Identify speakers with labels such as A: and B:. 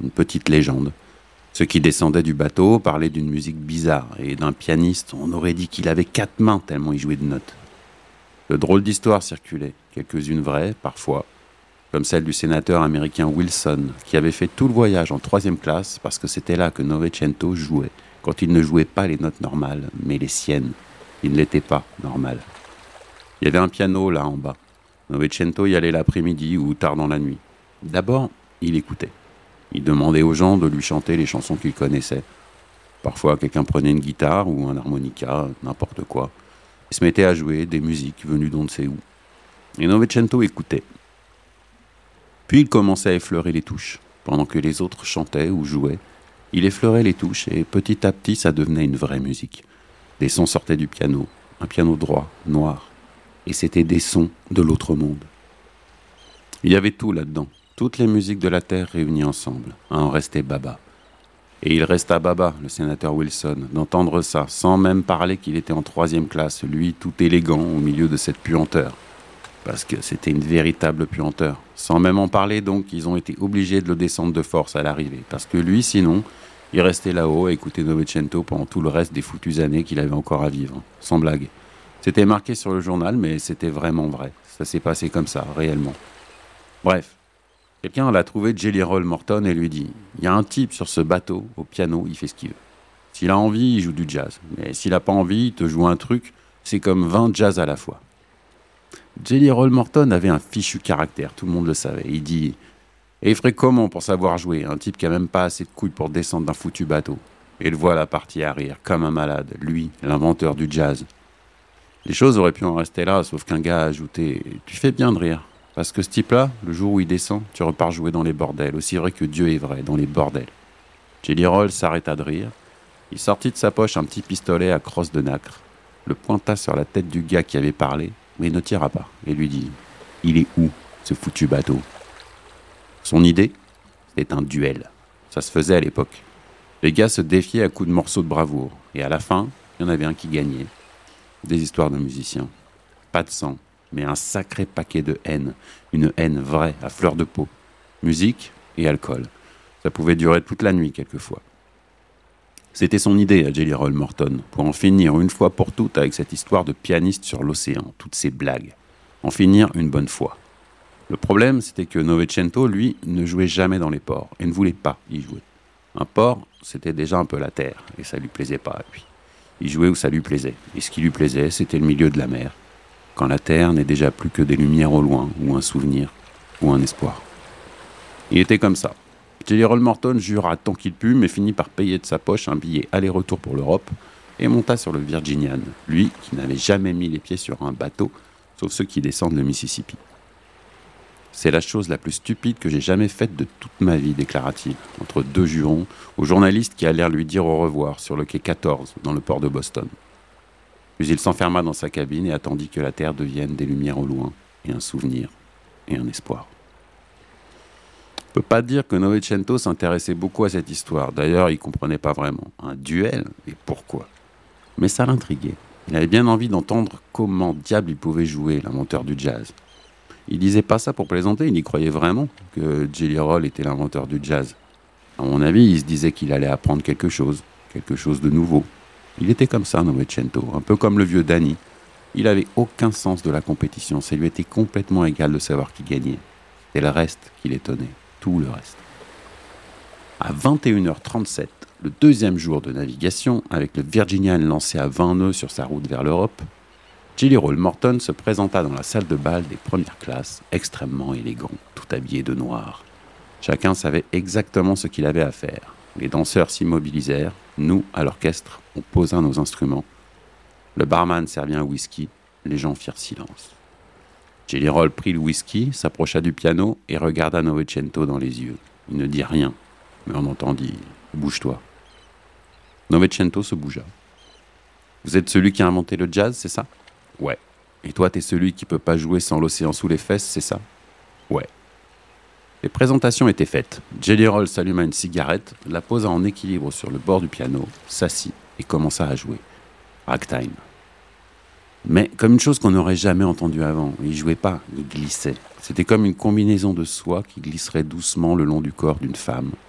A: une petite légende. Ceux qui descendaient du bateau parlaient d'une musique bizarre et d'un pianiste, on aurait dit qu'il avait 4 mains tellement il jouait de notes. De drôles d'histoires circulaient, quelques-unes vraies, parfois, comme celle du sénateur américain Wilson, qui avait fait tout le voyage en 3e classe parce que c'était là que Novecento jouait, quand il ne jouait pas les notes normales, mais les siennes. Il ne l'était pas normal. Il y avait un piano là en bas. Novecento y allait l'après-midi ou tard dans la nuit. D'abord, il écoutait. Il demandait aux gens de lui chanter les chansons qu'il connaissait. Parfois, quelqu'un prenait une guitare ou un harmonica, n'importe quoi, et se mettait à jouer des musiques venues d'on ne sait où. Et Novecento écoutait. Puis il commençait à effleurer les touches. Pendant que les autres chantaient ou jouaient, il effleurait les touches et petit à petit, ça devenait une vraie musique. Des sons sortaient du piano, un piano droit, noir. Et c'était des sons de l'autre monde. Il y avait tout là-dedans, toutes les musiques de la Terre réunies ensemble. En restait baba. Et il resta baba, le sénateur Wilson, d'entendre ça, sans même parler qu'il était en 3e classe, lui tout élégant au milieu de cette puanteur. Parce que c'était une véritable puanteur. Sans même en parler, donc, ils ont été obligés de le descendre de force à l'arrivée. Parce que lui, sinon, il restait là-haut à écouter Novecento pendant tout le reste des foutues années qu'il avait encore à vivre. Sans blague. C'était marqué sur le journal, mais c'était vraiment vrai. Ça s'est passé comme ça, réellement. Bref. Quelqu'un l'a trouvé Jelly Roll Morton et lui dit « Il y a un type sur ce bateau, au piano, il fait ce qu'il veut. S'il a envie, il joue du jazz. Mais s'il a pas envie, il te joue un truc, c'est comme 20 jazz à la fois. » Jelly Roll Morton avait un fichu caractère, tout le monde le savait. Il dit « Et il ferait comment pour savoir jouer, un type qui a même pas assez de couilles pour descendre d'un foutu bateau ?» Et le voilà parti à rire, comme un malade, lui, l'inventeur du jazz. Les choses auraient pu en rester là, sauf qu'un gars a ajouté « Tu fais bien de rire. Parce que ce type-là, le jour où il descend, tu repars jouer dans les bordels, aussi vrai que Dieu est vrai, dans les bordels. » Jelly Roll s'arrêta de rire. Il sortit de sa poche un petit pistolet à crosse de nacre, le pointa sur la tête du gars qui avait parlé, mais ne tira pas, et lui dit « Il est où, ce foutu bateau ?» Son idée, c'était un duel. Ça se faisait à l'époque. Les gars se défiaient à coups de morceaux de bravoure, et à la fin, il y en avait un qui gagnait. Des histoires de musiciens. Pas de sang, mais un sacré paquet de haine. Une haine vraie, à fleur de peau. Musique et alcool. Ça pouvait durer toute la nuit, quelquefois. C'était son idée à Jelly Roll Morton, pour en finir une fois pour toutes avec cette histoire de pianiste sur l'océan, toutes ces blagues. En finir une bonne fois. Le problème, c'était que Novecento, lui, ne jouait jamais dans les ports, et ne voulait pas y jouer. Un port, c'était déjà un peu la terre, et ça lui plaisait pas, lui. Il jouait où ça lui plaisait, et ce qui lui plaisait, c'était le milieu de la mer, quand la terre n'est déjà plus que des lumières au loin, ou un souvenir, ou un espoir. Il était comme ça. Jelly Roll Morton jura tant qu'il put, mais finit par payer de sa poche un billet aller-retour pour l'Europe, et monta sur le Virginian, lui qui n'avait jamais mis les pieds sur un bateau, sauf ceux qui descendent le Mississippi. C'est la chose la plus stupide que j'ai jamais faite de toute ma vie, déclara-t-il, entre deux jurons, aux journalistes qui allèrent lui dire au revoir sur le quai 14, dans le port de Boston. Puis il s'enferma dans sa cabine et attendit que la terre devienne des lumières au loin, et un souvenir, et un espoir. On ne peut pas dire que Novecento s'intéressait beaucoup à cette histoire. D'ailleurs, il ne comprenait pas vraiment. Un duel, et pourquoi ? Mais ça l'intriguait. Il avait bien envie d'entendre comment diable il pouvait jouer, l'inventeur du jazz. Il disait pas ça pour plaisanter, il y croyait vraiment que Jelly Roll était l'inventeur du jazz. À mon avis, il se disait qu'il allait apprendre quelque chose de nouveau. Il était comme ça, Novecento, un peu comme le vieux Danny. Il avait aucun sens de la compétition, ça lui était complètement égal de savoir qui gagnait. C'était le reste qui l'étonnait, tout le reste. À 21h37, le 2e jour de navigation, avec le Virginian lancé à 20 nœuds sur sa route vers l'Europe, Jelly Roll Morton se présenta dans la salle de bal des premières classes, extrêmement élégant, tout habillé de noir. Chacun savait exactement ce qu'il avait à faire. Les danseurs s'immobilisèrent, nous, à l'orchestre, on posa nos instruments. Le barman servit un whisky, les gens firent silence. Jelly Roll prit le whisky, s'approcha du piano et regarda Novecento dans les yeux. Il ne dit rien, mais on entendit « Bouge-toi ». Novecento se bougea. « Vous êtes celui qui a inventé le jazz, c'est ça ? » « Ouais. Et toi, t'es celui qui peut pas jouer sans l'océan sous les fesses, c'est ça ? » ?»« Ouais. » Les présentations étaient faites. Jelly Roll s'alluma une cigarette, la posa en équilibre sur le bord du piano, s'assit et commença à jouer. Ragtime. Mais comme une chose qu'on n'aurait jamais entendue avant, il jouait pas, il glissait. C'était comme une combinaison de soie qui glisserait doucement le long du corps d'une femme,